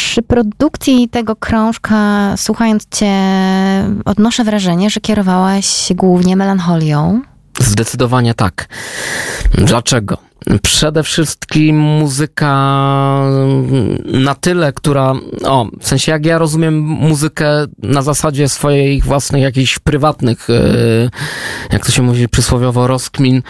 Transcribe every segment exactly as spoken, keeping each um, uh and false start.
przy produkcji tego krążka, słuchając cię, odnoszę wrażenie, że kierowałaś głównie melancholią. Zdecydowanie tak. Dlaczego? Przede wszystkim muzyka na tyle, która, o, w sensie jak ja rozumiem muzykę na zasadzie swoich własnych jakichś prywatnych, jak to się mówi przysłowiowo, rozkmin,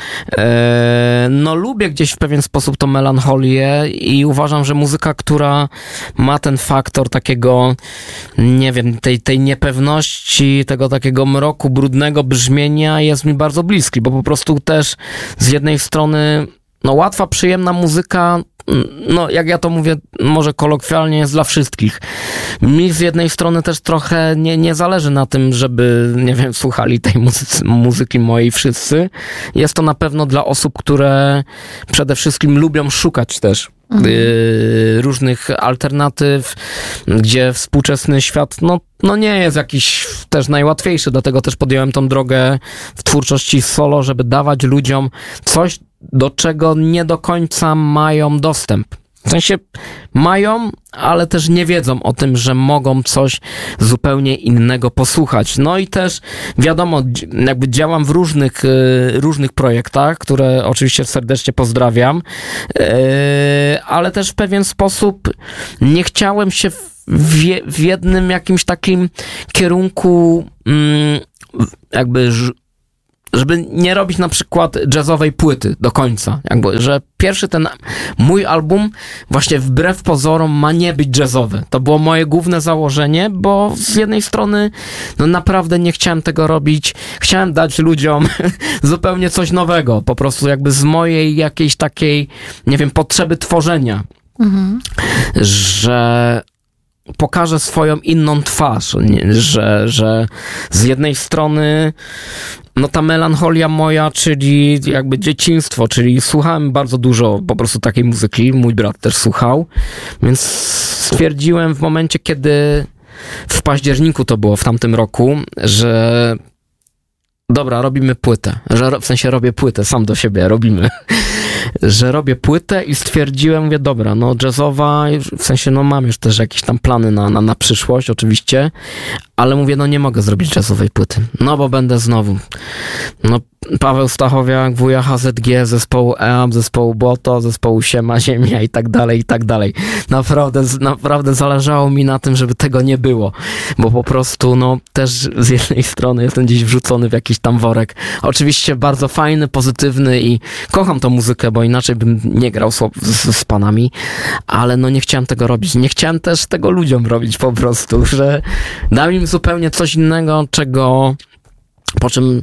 no lubię gdzieś w pewien sposób tą melancholię i uważam, że muzyka, która ma ten faktor takiego, nie wiem, tej, tej niepewności, tego takiego mroku, brudnego brzmienia jest mi bardzo bliski, bo po prostu też z jednej strony no łatwa, przyjemna muzyka, no jak ja to mówię, może kolokwialnie, jest dla wszystkich. Mi z jednej strony też trochę nie, nie zależy na tym, żeby, nie wiem, słuchali tej muzyki, muzyki mojej wszyscy. Jest to na pewno dla osób, które przede wszystkim lubią szukać też mhm. y, różnych alternatyw, gdzie współczesny świat, no, no nie jest jakiś też najłatwiejszy, dlatego też podjąłem tą drogę w twórczości solo, żeby dawać ludziom coś, do czego nie do końca mają dostęp. W sensie mają, ale też nie wiedzą o tym, że mogą coś zupełnie innego posłuchać. No i też wiadomo, jakby działam w różnych, różnych projektach, które oczywiście serdecznie pozdrawiam, ale też w pewien sposób nie chciałem się w, w jednym jakimś takim kierunku jakby żeby nie robić na przykład jazzowej płyty do końca. Jakby, że pierwszy ten mój album właśnie wbrew pozorom ma nie być jazzowy. To było moje główne założenie, bo z jednej strony no naprawdę nie chciałem tego robić. Chciałem dać ludziom zupełnie coś nowego. Po prostu jakby z mojej jakiejś takiej, nie wiem, potrzeby tworzenia. Mhm. Że pokażę swoją inną twarz, nie? Że, że z jednej strony no ta melancholia moja, czyli jakby dzieciństwo, czyli słuchałem bardzo dużo po prostu takiej muzyki, mój brat też słuchał, więc stwierdziłem w momencie, kiedy w październiku to było w tamtym roku, że dobra, robimy płytę, że w sensie robię płytę, sam do siebie robimy, że robię płytę i stwierdziłem, mówię, dobra, no jazzowa, w sensie no mam już też jakieś tam plany na, na, na przyszłość oczywiście, ale mówię, no nie mogę zrobić jazzowej płyty, no bo będę znowu, no Paweł Stachowiak, wuja H Z G, zespołu E A M, zespołu Boto, zespołu Siema Ziemia i tak dalej, i tak dalej. Naprawdę, naprawdę zależało mi na tym, żeby tego nie było, bo po prostu, no, też z jednej strony jestem gdzieś wrzucony w jakiś tam worek. Oczywiście bardzo fajny, pozytywny i kocham tą muzykę, bo inaczej bym nie grał z, z, z panami, ale no nie chciałem tego robić. Nie chciałem też tego ludziom robić po prostu, że dam im zupełnie coś innego, czego, po czym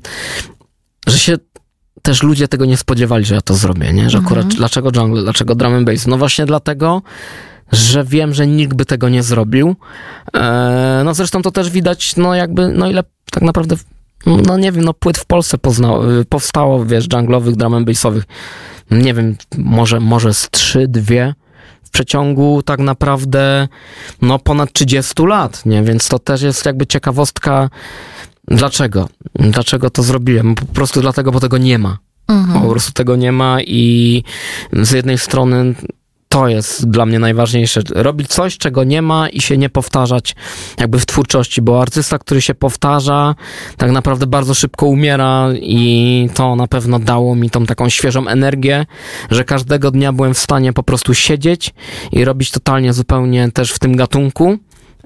że się też ludzie tego nie spodziewali, że ja to zrobię, nie? Że akurat mhm. dlaczego jungle, dlaczego drum and bass? No właśnie dlatego, że wiem, że nikt by tego nie zrobił. Eee, no zresztą to też widać, no jakby, no ile tak naprawdę, no nie wiem, no płyt w Polsce poznało, powstało, wiesz, junglowych, drum and bassowych. Nie wiem, może, może z trzy, dwie w przeciągu tak naprawdę, no ponad trzydziestu lat, nie? Więc to też jest jakby ciekawostka. Dlaczego? Dlaczego to zrobiłem? Po prostu dlatego, bo tego nie ma. Mhm. Po prostu tego nie ma i z jednej strony to jest dla mnie najważniejsze. Robić coś, czego nie ma i się nie powtarzać jakby w twórczości, bo artysta, który się powtarza, tak naprawdę bardzo szybko umiera i to na pewno dało mi tą taką świeżą energię, że każdego dnia byłem w stanie po prostu siedzieć i robić totalnie zupełnie też w tym gatunku.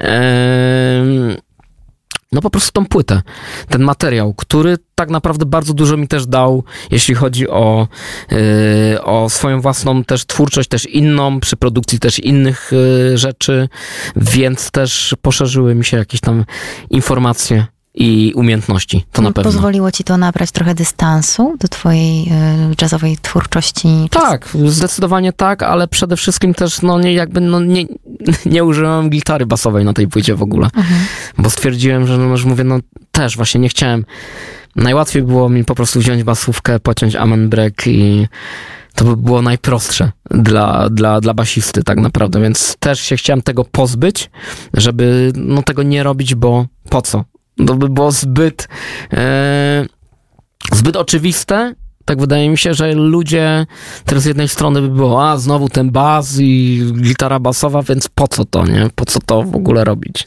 Eee... No po prostu tą płytę, ten materiał, który tak naprawdę bardzo dużo mi też dał, jeśli chodzi o, yy, o swoją własną też twórczość, też inną, przy produkcji też innych yy, rzeczy, więc też poszerzyły mi się jakieś tam informacje i umiejętności, to na pewno. Pozwoliło ci to nabrać trochę dystansu do twojej y, jazzowej twórczości? Tak, zdecydowanie tak, ale przede wszystkim też no nie, jakby no nie, nie użyłem gitary basowej na tej płycie w ogóle, mhm. bo stwierdziłem, że no już mówię, no też właśnie nie chciałem. Najłatwiej było mi po prostu wziąć basówkę, pociąć amen break i to by było najprostsze dla, dla, dla basisty tak naprawdę, więc też się chciałem tego pozbyć, żeby no tego nie robić, bo po co? To by było zbyt, e, zbyt oczywiste Tak wydaje mi się, że ludzie teraz z jednej strony by było, a znowu ten bas i gitara basowa, więc po co to, nie? Po co to w ogóle robić?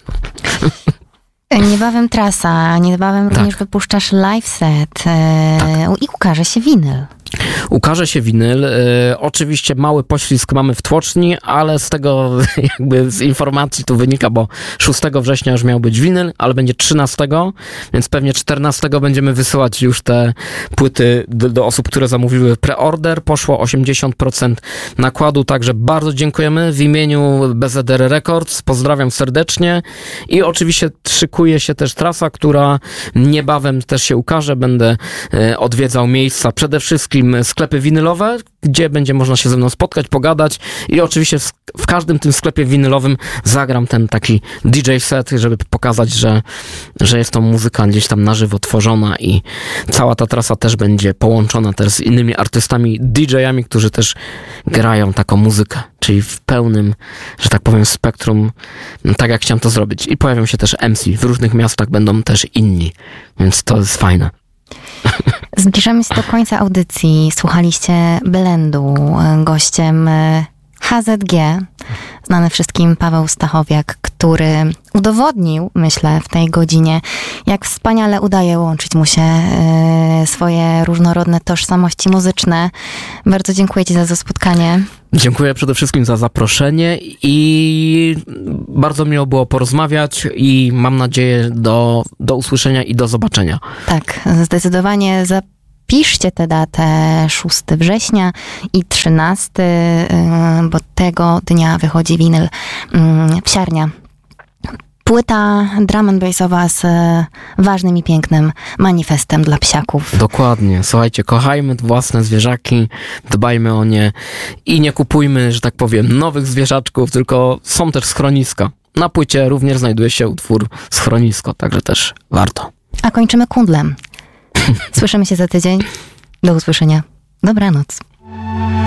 Niebawem trasa, niebawem tak. również wypuszczasz live set e, tak. i ukaże się winyl. Ukaże się winyl. E, oczywiście mały poślizg mamy w tłoczni, ale z tego jakby z informacji tu wynika, bo szóstego września już miał być winyl, ale będzie trzynastego, więc pewnie czternastego będziemy wysyłać już te płyty do, do osób, które zamówiły preorder. Poszło osiemdziesiąt procent nakładu, także bardzo dziękujemy w imieniu B Z R Records. Pozdrawiam serdecznie i oczywiście szykuje się też trasa, która niebawem też się ukaże. Będę e, odwiedzał miejsca, przede wszystkim sklepy winylowe, gdzie będzie można się ze mną spotkać, pogadać i oczywiście w, w każdym tym sklepie winylowym zagram ten taki D J set, żeby pokazać, że, że jest to muzyka gdzieś tam na żywo tworzona i cała ta trasa też będzie połączona też z innymi artystami, D J-ami, którzy też grają taką muzykę, czyli w pełnym, że tak powiem, spektrum, tak jak chciałem to zrobić. I pojawią się też M C, w różnych miastach będą też inni, więc to jest fajne. Zbliżamy się do końca audycji. Słuchaliście Blendu. Gościem H Z G, znany wszystkim Paweł Stachowiak, który udowodnił, myślę, w tej godzinie, jak wspaniale udaje łączyć mu się y, swoje różnorodne tożsamości muzyczne. Bardzo dziękuję Ci za to spotkanie. Dziękuję przede wszystkim za zaproszenie i bardzo miło było porozmawiać i mam nadzieję do, do usłyszenia i do zobaczenia. Tak, zdecydowanie za Piszcie tę datę szóstego września i trzynastego, bo tego dnia wychodzi winyl Psiarnia. Płyta drum and bassowa z ważnym i pięknym manifestem dla psiaków. Dokładnie. Słuchajcie, kochajmy własne zwierzaki, dbajmy o nie i nie kupujmy, że tak powiem, nowych zwierzaczków, tylko są też schroniska. Na płycie również znajduje się utwór Schronisko, także też warto. A kończymy kundlem. Słyszymy się za tydzień. Do usłyszenia. Dobranoc.